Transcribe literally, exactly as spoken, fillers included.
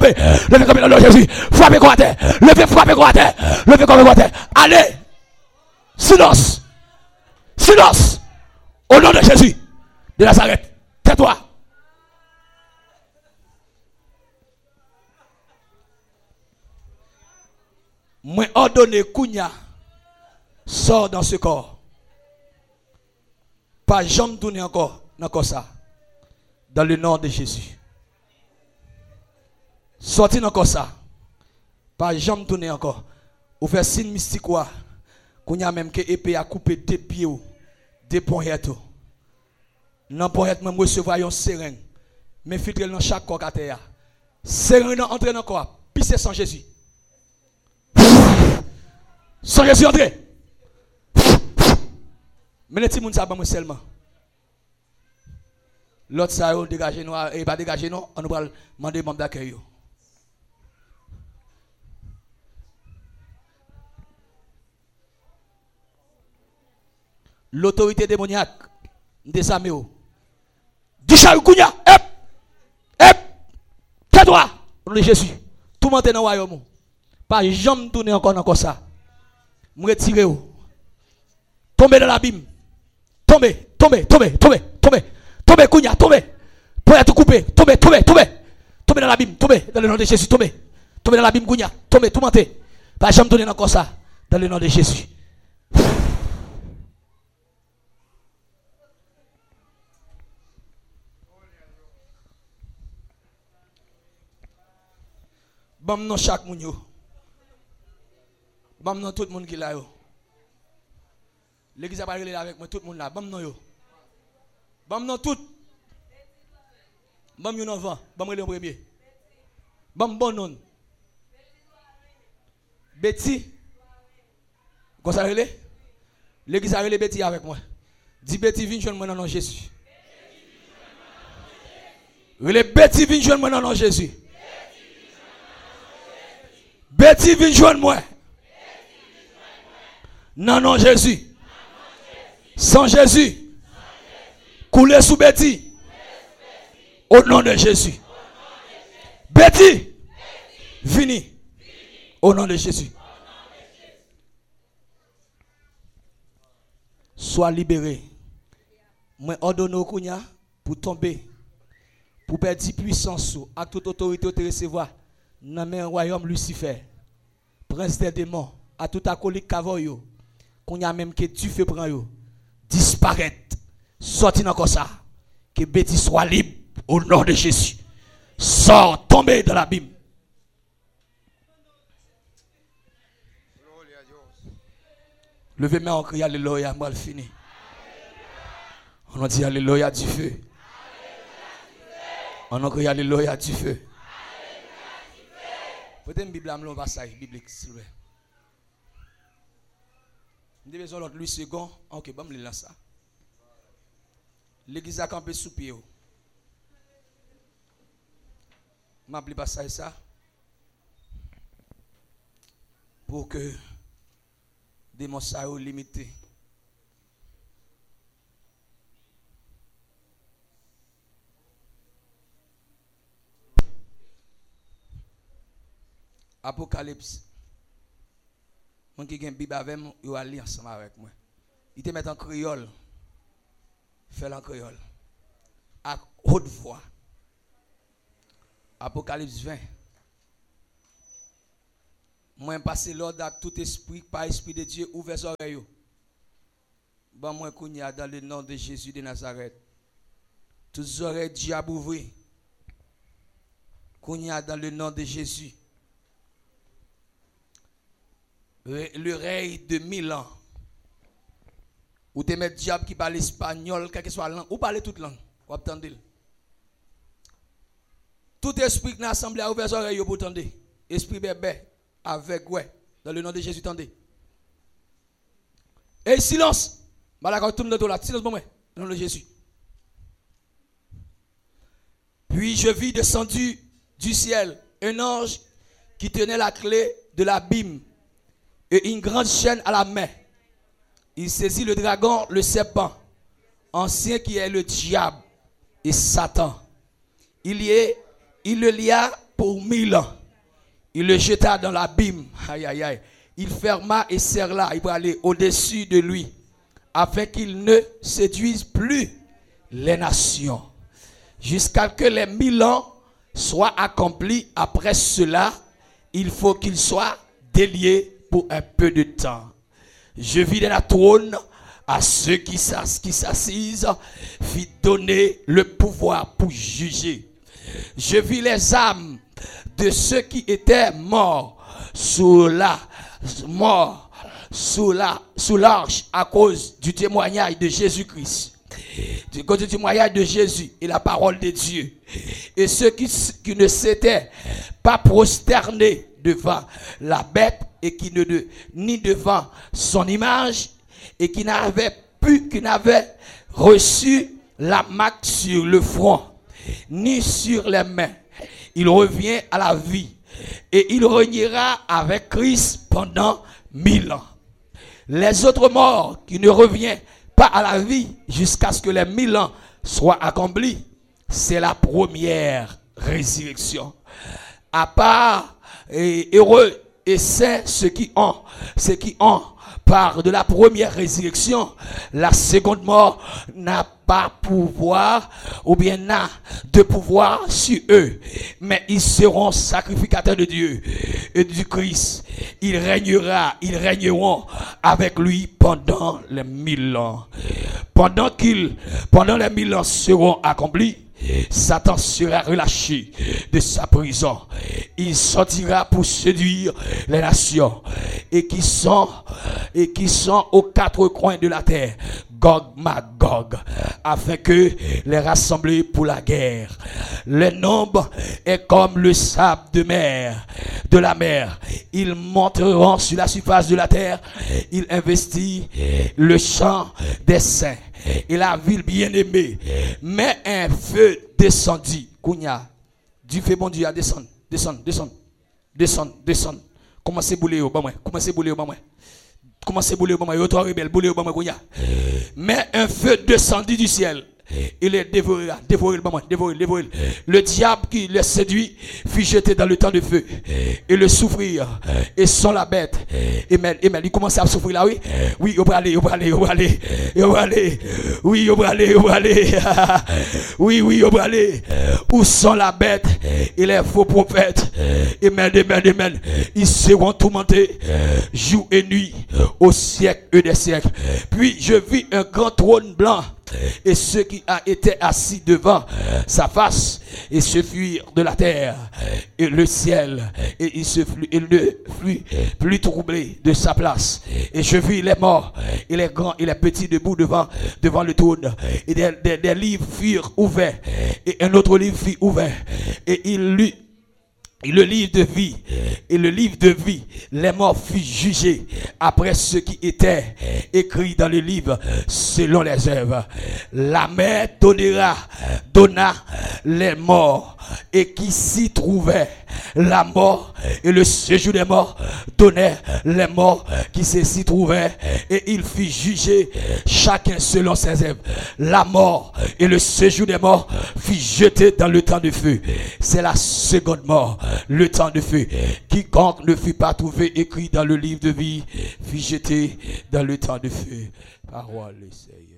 camper. Levez camper dans le nom de Jésus. Frappez quoi à terre. Levez, frappez quoi à terre. Levez camper quoi à terre. Allez. Silence. Silence. Au nom de Jésus de Nazareth. Tais-toi. Moi ordonné Kounia sort dans ce corps. Pas jamais tourner encore dans ça. Dans le nom de Jésus. Sorti dans ça. Pas jamais tourner encore. Ou faire signe mystique quoi. Kounia même que épée a coupé deux pieds deux poignettes. Dans poignette même recevoir un seringue. Mais filtre dans chaque corps à terre. Seringue entrer dans corps. Pisser sans Jésus. Sans Jésus entrer. Mais les petits gens savent pas seulement. L'autre ça a dégagé nous et pas dégagé non, on nous va demander membre d'accueil. L'autorité démoniaque des armées. Du Kounia, hep, hep, tais-toi, au nom de Jésus. Tout le monde est dans le royaume. Pas jamais tourner encore dans ça. Me retirer. Tombez dans l'abîme. Tombez, tombez, tombez, tombez, tombez. Tombez, Kounia, tombez. Pour être coupé. Tombez, tombez, tombez. Tombez dans l'abîme, tombez. Dans le nom de Jésus, tombez. Tombez dans l'abîme, Kounia. Tombez, tout monter. Pas jamais tourner encore ça. Dans le nom de Jésus. Bam non chaque moun yo. Bam non tout le monde qui là yo. L'église a parlé avec moi tout le monde là. Bam non yo. Bam non tout. Bam yo non vent. Bam le premier. Bam bon non. Betty. Comment ça relé? L'église a relé Betty avec moi. Dis Betty viens joindre moi dans le nom de Jésus. Relé Betty viens joindre moi dans le nom de Jésus. Betty viens joindre moi. Non, non, Jésus. Sans Jésus. Couler sous Betty. Au nom de Jésus. Betty. Vini. Au nom de Jésus. Sois libéré. Moi ordonne au Kounia pour tomber. Pour perdre puissance à toute autorité de recevoir. Dans le royaume Lucifer, prince des démons, à tout acolyte cavoyo, qu'on y a même que tu fais prendre yo, disparaître, sortir dans ça, que Betty soit libre au nom de Jésus. Sors, tomber dans l'abîme. Levez-moi en criant alléluia, moi le fini. On a dit alléluia du feu. On a crié alléluia du feu. Peut-être une Bible à un passage biblique, s'il vous plaît. Nous devons l'autre Louis second. Ok, bon, je vais ça. L'église a campé sous pied. Je vais passer ça. Pour que des mots soient limités. Apocalypse. Mon qui a une Bible avec moi, il va lire ensemble avec moi. Il te met en créole. Fais en créole. À haute voix. Apocalypse vingt. Moi, passer l'ordre à tout esprit, par esprit de Dieu, ouvert les oreilles. Bon, moi, qu'on y a dans le nom de Jésus de Nazareth. Toutes les oreilles diable ouvrées. Qu'on y a dans le nom de Jésus. L'oreille de mille ans. Ou te mettre diable qui parle espagnol, quelle que soit la langue, ou parler toute langue. Vous entendez? Tout esprit qui n'a assemblé à ouvrir les oreilles pour entendre. Esprit bébé, avec ouais, dans le nom de Jésus, attendez. Et silence. Malakot tout le monde là, silence pour moi, dans le nom de Jésus. Puis je vis descendu du ciel un ange qui tenait la clé de l'abîme et une grande chaîne à la main. Il saisit le dragon, le serpent, ancien qui est le diable et Satan. Il y est, il le lia pour mille ans. Il le jeta dans l'abîme. Aïe, aïe, aïe. Il ferma et serra. Il va aller au-dessus de lui, afin qu'il ne séduise plus les nations. Jusqu'à ce que les mille ans soient accomplis. Après cela, il faut qu'il soit délié pour un peu de temps. Je vis dans la trône à ceux qui s'assisent, fit donner le pouvoir pour juger. Je vis les âmes de ceux qui étaient morts sous la mort, sous la sous l'arche à cause du témoignage de Jésus-Christ, du côté du témoignage de Jésus et la parole de Dieu, et ceux qui, qui ne s'étaient pas prosternés devant la bête et qui ne de, ni devant son image et qui n'avaient pu, qui n'avaient reçu la marque sur le front ni sur les mains. Il revient à la vie et il régnera avec Christ pendant mille ans. Les autres morts qui ne reviennent pas à la vie jusqu'à ce que les mille ans soient accomplis, c'est la première résurrection. À part et heureux et saints ceux qui ont, ceux qui ont part de la première résurrection, la seconde mort n'a pas pouvoir ou bien n'a de pouvoir sur eux, mais ils seront sacrificateurs de Dieu et du Christ. Il régnera, ils régneront avec lui pendant les mille ans. Pendant qu'ils, pendant les mille ans seront accomplis, Satan sera relâché de sa prison. Il sortira pour séduire les nations et qui sont et qui sont aux quatre coins de la terre, Gog Magog, afin que les rassembler pour la guerre. Le nombre est comme le sable de mer, de la mer. Ils monteront sur la surface de la terre. Ils investissent le champ des saints et la ville bien-aimée. Mais un feu descendit. Kounya, du feu bon Dieu à descendre, descendre, descendre, descendre, descendre. Commencez à bouler au bas moi, commencez à bouler au bas moi. Commencez à bouler au bas moi, yo toi rebelle, bouler au bas moi Kounya. Mais un feu descendit du ciel. Il est dévoré, dévoré le moment, dévoré, dévoré. Le diable qui le séduit fut jeté dans le temps de feu et le souffrir et sans la bête. Et mais, et mais il commence à souffrir là, oui. Oui, il va aller, il va aller, il va aller, il va aller. Oui, il va aller, il va aller. Oui, oui, il va aller. Où sont la bête et les faux prophètes? Amen, amen, amen. Ils seront tourmentés jour et nuit au siècle des siècles. Puis je vis un grand trône blanc et ceux qui a été assis devant sa face et se fuirent de la terre et le ciel et il se fut, il ne fut plus troublé de sa place. Et je vis les morts et les grands et les petits debout devant devant le trône et des, des, des livres furent ouverts et un autre livre fut ouvert et il lut et le livre de vie, et le livre de vie, les morts furent jugés après ce qui était écrit dans le livre selon les œuvres. La mer donnera, donna les morts et qui s'y trouvaient. La mort et le séjour des morts donnaient les morts qui s'y trouvaient et il fit juger chacun selon ses œuvres. La mort et le séjour des morts fut jeté dans le temps de feu. C'est la seconde mort. Le temps de feu. Quiconque ne fut pas trouvé écrit dans le livre de vie fut jeté dans le temps de feu. Parole du Seigneur.